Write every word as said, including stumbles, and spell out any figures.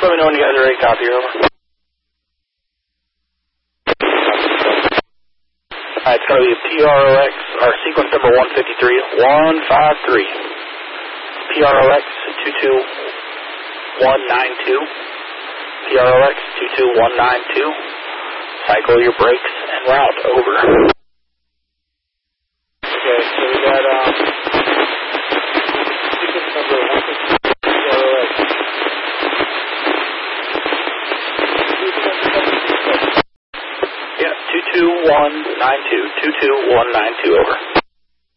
let me know when you guys are ready. Copy, over. Alright, it's going to be P R O X, our sequence number one fifty-three, one five three. P R O X two two one nine two. P R O X two two one nine two. Cycle your brakes and route, over. Okay, so we got, um, sequence number one fifty-three, P R O X. Yeah, two two one nine two. two two one nine two, over.